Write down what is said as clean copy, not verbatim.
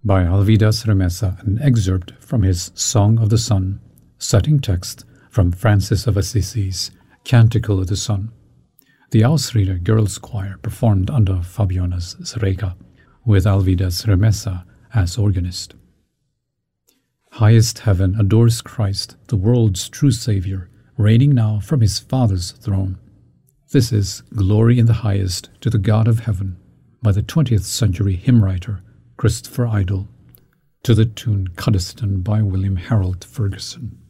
By Alvidas Remesa, an excerpt from his Song of the Sun, setting text from Francis of Assisi's Canticle of the Sun. The Ausrieder Girls' Choir performed under Fabionas Zreka, with Alvidas Remesa as organist. Highest heaven adores Christ, the world's true Saviour, reigning now from his Father's throne. This is Glory in the Highest to the God of Heaven, by the 20th century hymn writer Christopher Idle, to the tune Cuddesdon by William Harold Ferguson.